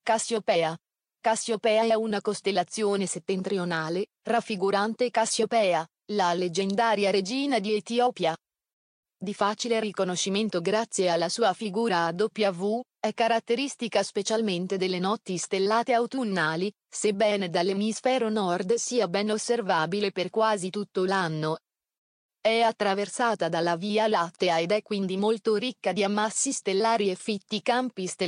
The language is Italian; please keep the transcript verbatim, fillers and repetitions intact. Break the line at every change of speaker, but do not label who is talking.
Cassiopea. Cassiopea è una costellazione settentrionale, raffigurante Cassiopea, la leggendaria regina di Etiopia. Di facile riconoscimento grazie alla sua figura a W, è caratteristica specialmente delle notti stellate autunnali, sebbene dall'emisfero nord sia ben osservabile per quasi tutto l'anno. È attraversata dalla Via Lattea ed è quindi molto ricca di ammassi stellari e fitti campi stellari.